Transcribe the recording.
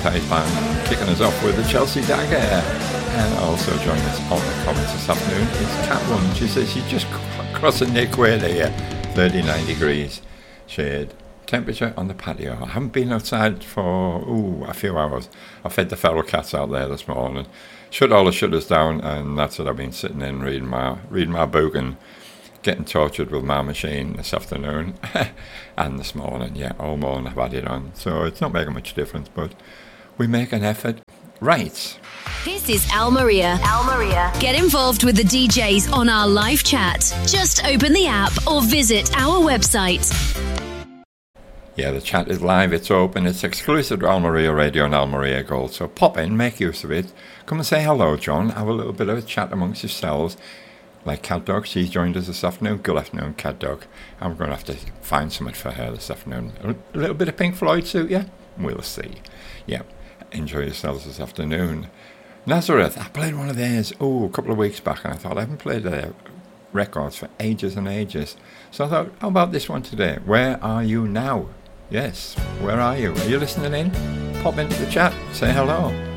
Ties Band kicking us off with the Chelsea Dagger. And also joining us on the comments this afternoon is Catwoman. She says she's just crossing the equator here, 39 degrees shade. Temperature on the patio. I haven't been outside for a few hours. I fed the feral cats out there this morning. Shut all the shutters down, and that's what I've been sitting in reading my book and getting tortured with my machine this afternoon and this morning. Yeah, all morning I've had it on, so it's not making much difference, but we make an effort. Right. This is Al Maria. Al Maria. Get involved with the DJs on our live chat. Just open the app or visit our website. Yeah, the chat is live, it's open, it's exclusive to Al Maria Radio and Al Maria Gold, so pop in, make use of it. Come and say hello, John. Have a little bit of a chat amongst yourselves. Like Cat Dog, she's joined us this afternoon. Good afternoon, Cat Dog. I'm going to have to find something for her this afternoon. A little bit of Pink Floyd suit you? We'll see. Yeah, enjoy yourselves this afternoon. Nazareth, I played one of theirs, a couple of weeks back, and I thought I haven't played their records for ages and ages. So I thought, how about this one today? Where Are You Now? Yes, where are you? Are you listening in? Pop into the chat, say hello.